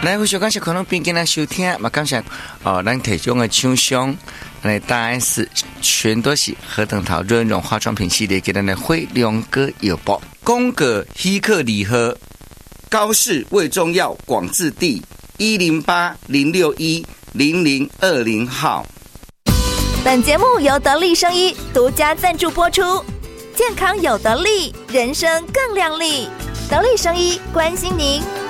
来，非常感谢可能并跟咱收听，嘛感谢咱提供的厂商，来大 S 全都是何等桃润润化妆品系列，给咱的辉亮哥邮报，宫格希克礼盒，高市卫中药广治地108-061-0020号。 本节目由得力生医独家赞助播出，健康有得力，人生更亮丽。得力生医关心您。